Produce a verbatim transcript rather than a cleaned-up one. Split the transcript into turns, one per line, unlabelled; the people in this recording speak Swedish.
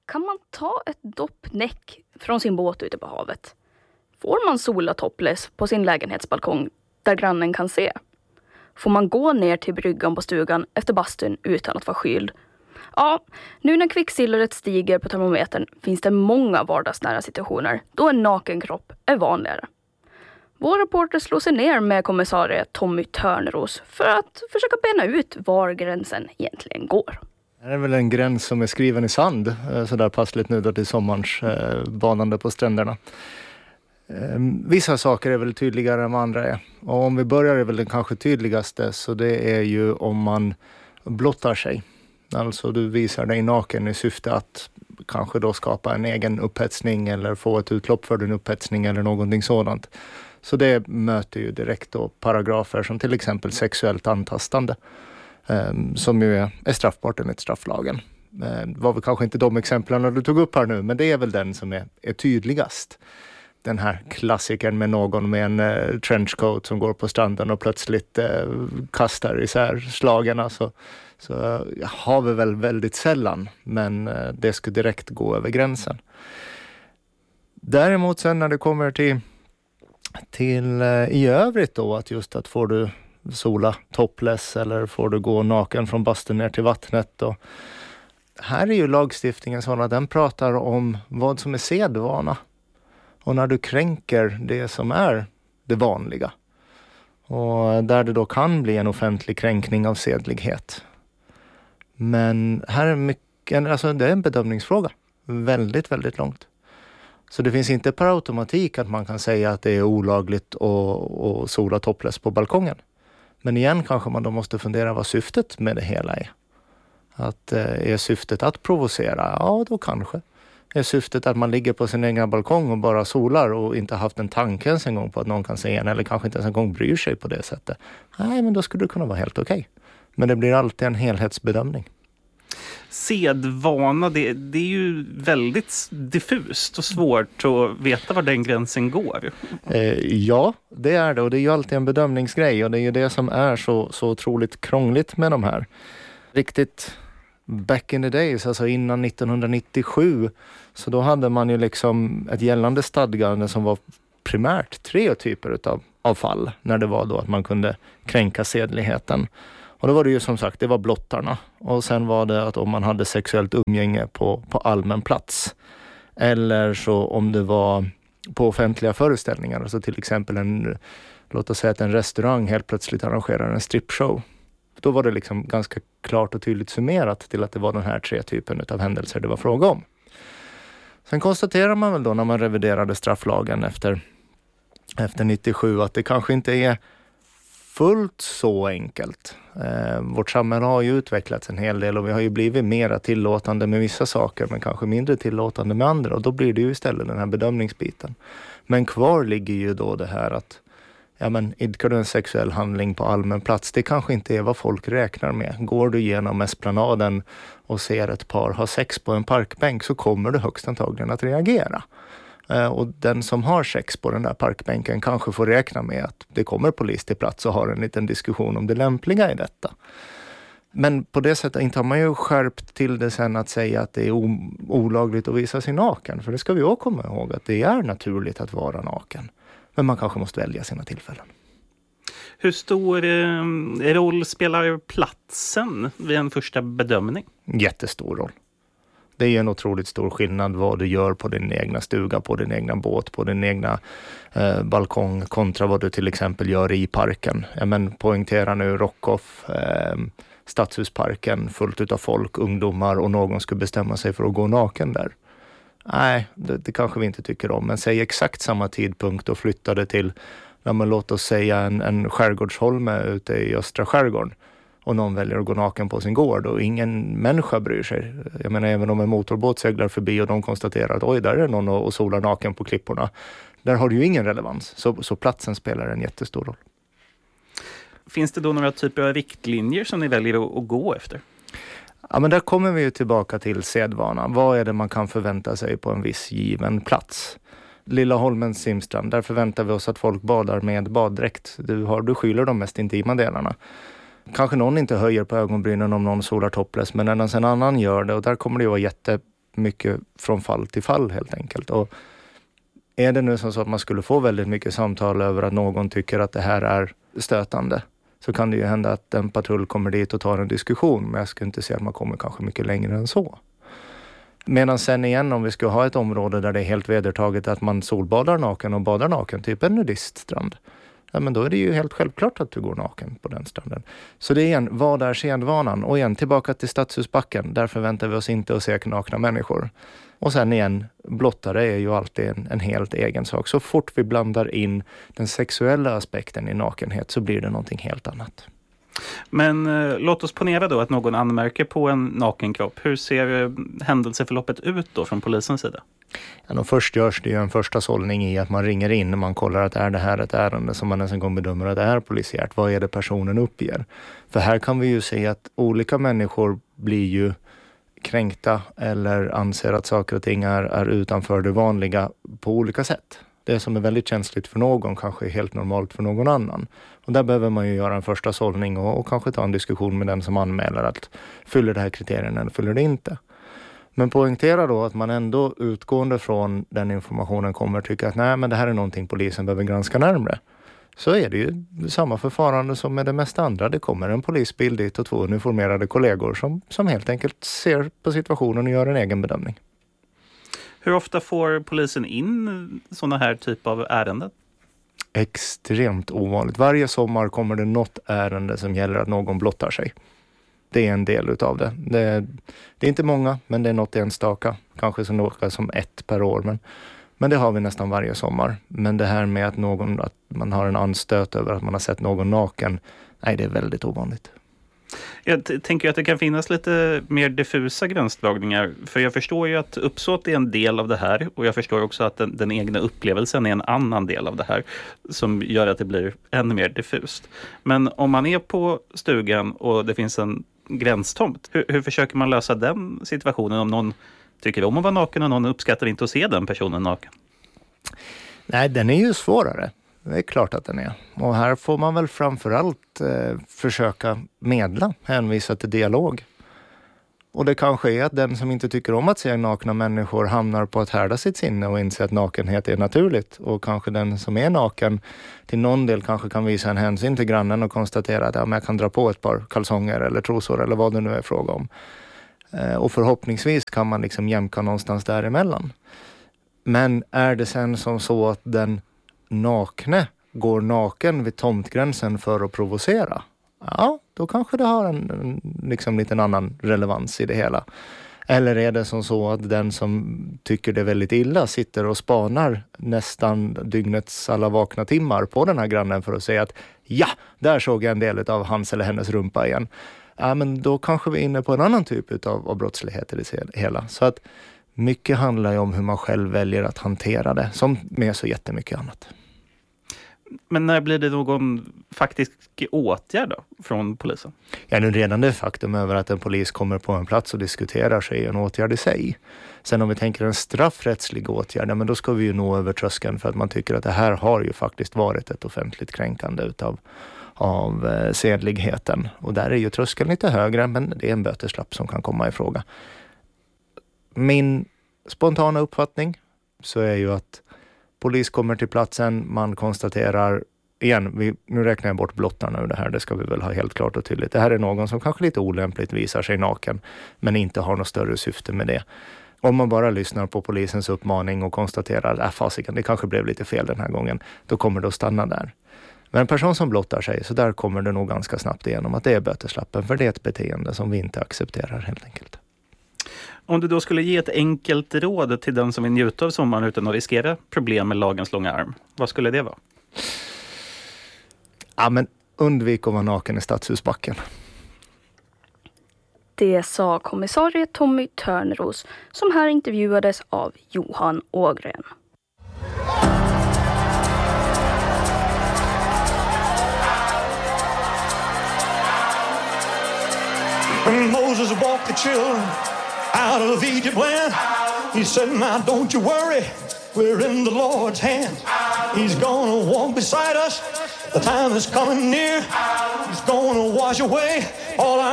Kan man ta ett doppnäck från sin båt ute på havet? Får man sola topless på sin lägenhetsbalkong där grannen kan se? Får man gå ner till bryggan på stugan efter bastun utan att vara skyld? Ja, nu när kvicksilvret stiger på termometern finns det många vardagsnära situationer då en naken kropp är vanligare. Vår reporter slår sig ner med kommissarie Tommy Törneros för att försöka bena ut var gränsen egentligen går.
Det är väl en gräns som är skriven i sand, sådär passligt nu då till sommarens eh, badande på stränderna. Eh, vissa saker är väl tydligare än vad andra är. Och om vi börjar är väl den kanske tydligaste, så det är ju om man blottar sig. Alltså du visar dig naken i syfte att kanske då skapa en egen upphetsning eller få ett utlopp för din upphetsning eller någonting sådant. Så det möter ju direkt då paragrafer som till exempel sexuellt antastande. Som ju är, är straffbart enligt strafflagen. Det var väl kanske inte de exemplen du tog upp här nu, men det är väl den som är, är tydligast. Den här klassikern med någon med en eh, trenchcoat som går på stranden och plötsligt eh, kastar isär slagen. Så, så eh, har vi väl väldigt sällan, men eh, det ska direkt gå över gränsen. Däremot sen när det kommer till, till eh, i övrigt då, att just att får du sola topless eller får du gå naken från bastun ner till vattnet. Och här är ju lagstiftningen sån att den pratar om vad som är sedvana. Och när du kränker det som är det vanliga. Och där det då kan bli en offentlig kränkning av sedlighet. Men här är mycket, alltså det är en bedömningsfråga. Väldigt, väldigt långt. Så det finns inte per automatik att man kan säga att det är olagligt att, att sola topless på balkongen. Men igen kanske man då måste fundera vad syftet med det hela är. Att eh, är syftet att provocera? Ja, då kanske. Är syftet att man ligger på sin egen balkong och bara solar och inte haft en tanke ens en gång på att någon kan se en eller kanske inte ens en gång bryr sig på det sättet? Nej, men då skulle det kunna vara helt okej. Men det blir alltid en helhetsbedömning.
Sedvana, det, det är ju väldigt diffust och svårt att veta var den gränsen går.
Eh, ja, det är det, och det är ju alltid en bedömningsgrej och det är ju det som är så, så otroligt krångligt med de här. Riktigt back in the days, alltså innan nittonhundranittiosju, så då hade man ju liksom ett gällande stadgande som var primärt tre typer utav, av fall när det var då att man kunde kränka sedligheten. Och då var det ju som sagt, det var blottarna. Och sen var det att om man hade sexuellt umgänge på, på allmän plats. Eller så om det var på offentliga föreställningar. Alltså till exempel en, låt oss säga att en restaurang helt plötsligt arrangerar en stripshow. Då var det liksom ganska klart och tydligt summerat till att det var den här tre typen av händelser det var fråga om. Sen konstaterar man väl då när man reviderade strafflagen efter, efter nittiosju att det kanske inte är fullt så enkelt. Eh, vårt samhälle har ju utvecklats en hel del och vi har ju blivit mera tillåtande med vissa saker men kanske mindre tillåtande med andra, och då blir det ju istället den här bedömningsbiten. Men kvar ligger ju då det här att ja, men idkar du en sexuell handling på allmän plats, det kanske inte är vad folk räknar med. Går du genom esplanaden och ser ett par ha sex på en parkbänk så kommer du högst antagligen att reagera. Och den som har sex på den där parkbänken kanske får räkna med att det kommer polis till plats och har en liten diskussion om det lämpliga i detta. Men på det sättet inte har man ju skärpt till det sen att säga att det är olagligt att visa sig naken. För det ska vi också komma ihåg att det är naturligt att vara naken. Men man kanske måste välja sina tillfällen.
Hur stor eh, roll spelar platsen vid en första bedömning?
Jättestor roll. Det är en otroligt stor skillnad vad du gör på din egna stuga, på din egna båt, på din egna eh, balkong kontra vad du till exempel gör i parken. Ja, men poängtera nu Rockoff, eh, Stadshusparken, fullt utav folk, ungdomar och någon skulle bestämma sig för att gå naken där. Nej, det, det kanske vi inte tycker om. Men säg exakt samma tidpunkt och flytta det till, när man låt oss säga en, en skärgårdsholme ute i östra skärgården. Och någon väljer att gå naken på sin gård och ingen människa bryr sig. Jag menar, även om en motorbåt seglar förbi och de konstaterar att oj, där är någon och solar naken på klipporna. Där har det ju ingen relevans. Så, så platsen spelar en jättestor roll.
Finns det då några typer av riktlinjer som ni väljer att, att gå efter?
Ja, men där kommer vi ju tillbaka till sedvana. Vad är det man kan förvänta sig på en viss given plats? Lilla Holmens simstrand, där förväntar vi oss att folk badar med baddräkt. Du, har, du skyller de mest intima delarna. Kanske någon inte höjer på ögonbrynen om någon solar topless, men en annan gör det. Och där kommer det ju vara jätte mycket från fall till fall helt enkelt. Och är det nu så att man skulle få väldigt mycket samtal över att någon tycker att det här är stötande, så kan det ju hända att en patrull kommer dit och tar en diskussion, men jag skulle inte se att man kommer kanske mycket längre än så. Medan sen igen, om vi ska ha ett område där det är helt vedertaget att man solbadar naken och badar naken, typ en nudiststrand, ja, men då är det ju helt självklart att du går naken på den stranden. Så det är igen, vad är sedvanan? Och igen, tillbaka till Stadshusbacken, där förväntar vi oss inte att se nakna människor. Och sen igen, blottare är ju alltid en, en helt egen sak. Så fort vi blandar in den sexuella aspekten i nakenhet så blir det någonting helt annat.
Men eh, låt oss ponera då att någon anmärker på en nakenkropp. Hur ser eh, händelseförloppet ut då från polisens sida?
Ja, då först görs det ju en första sållning i att man ringer in när man kollar att är det här ett ärende som man nästan gång bedömer att det är polisiärt. Vad är det personen uppger? För här kan vi ju se att olika människor blir ju kränkta eller anser att saker och ting är, är utanför det vanliga på olika sätt. Det som är väldigt känsligt för någon kanske är helt normalt för någon annan. Och där behöver man ju göra en första sållning och, och kanske ta en diskussion med den som anmäler att fyller det här kriterierna eller fyller det inte. Men poängtera då att man ändå utgående från den informationen kommer tycka att nej, men det här är någonting polisen behöver granska närmare. Så är det ju samma förfarande som med det mesta andra. Det kommer en polisbil dit och två uniformerade kollegor som, som helt enkelt ser på situationen och gör en egen bedömning.
Hur ofta får polisen in sådana här typ av ärenden?
Extremt ovanligt. Varje sommar kommer det något ärende som gäller att någon blottar sig. Det är en del utav det. Det är, det är inte många, men det är något enstaka. Kanske som, som ett per år, men, men det har vi nästan varje sommar. Men det här med att, någon, att man har en anstöt över att man har sett någon naken, nej, det är väldigt ovanligt.
Jag t- tänker att det kan finnas lite mer diffusa gränsdragningar. För jag förstår ju att uppsåt är en del av det här. Och jag förstår också att den, den egna upplevelsen är en annan del av det här. Som gör att det blir ännu mer diffust. Men om man är på stugan och det finns en gränstomt. Hur, hur försöker man lösa den situationen om någon tycker om att vara naken och någon uppskattar inte att se den personen naken?
Nej, den är ju svårare. Det är klart att den är. Och här får man väl framförallt eh, försöka medla, hänvisa till dialog. Och det kanske är att den som inte tycker om att se nakna människor hamnar på att härda sitt sinne och inse att nakenhet är naturligt. Och kanske den som är naken till någon del kanske kan visa en hänsyn till grannen och konstatera att ja, men jag kan dra på ett par kalsonger eller trosor eller vad det nu är fråga om. Eh, och förhoppningsvis kan man liksom jämka någonstans däremellan. Men är det sen som så att den nakne går naken vid tomtgränsen för att provocera, ja, då kanske det har en, en liksom liten annan relevans i det hela. Eller är det som så att den som tycker det är väldigt illa sitter och spanar nästan dygnets alla vakna timmar på den här grannen för att säga att ja, där såg jag en del av hans eller hennes rumpa igen. Ja, men då kanske vi är inne på en annan typ av, av brottslighet i det hela. Så att mycket handlar ju om hur man själv väljer att hantera det, som med så jättemycket annat.
Men när blir det någon faktisk åtgärd då, från polisen?
Ja, nu redan det faktum över att en polis kommer på en plats och diskuterar sig en åtgärd i sig. Sen om vi tänker en straffrättslig åtgärd, ja, men då ska vi ju nå över tröskeln för att man tycker att det här har ju faktiskt varit ett offentligt kränkande utav av eh, sedligheten. Och där är ju tröskeln lite högre, men det är en böteslapp som kan komma i fråga. Min spontana uppfattning så är ju att polis kommer till platsen, man konstaterar, igen, vi, nu räknar jag bort blottarna ur det här, det ska vi väl ha helt klart och tydligt. Det här är någon som kanske lite olämpligt visar sig naken, men inte har något större syfte med det. Om man bara lyssnar på polisens uppmaning och konstaterar att äh, fasiken, det kanske blev lite fel den här gången, då kommer det att stanna där. Men en person som blottar sig, så där kommer det nog ganska snabbt igenom att det är böteslappen, för det är ett beteende som vi inte accepterar helt enkelt.
Om du då skulle ge ett enkelt råd till den som vill njuta av sommaren utan att riskera problem med lagens långa arm, vad skulle det vara?
Ja, men undvik att vara naken i Stadshusbacken.
Det sa kommissarie Tommy Törneros, som här intervjuades av Johan Ågren.
When Moses walked the children out of Egypt land, he said, now don't you worry, we're in the Lord's hand. He's gonna walk beside us, the time is coming near. He's gonna wash away all our